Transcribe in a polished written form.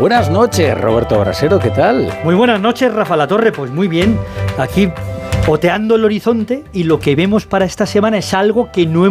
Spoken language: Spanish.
Buenas noches, Roberto Brasero, ¿qué tal? Muy buenas noches, Rafa Latorre. Pues muy bien, aquí oteando el horizonte, y lo que vemos para esta semana es algo que no hemos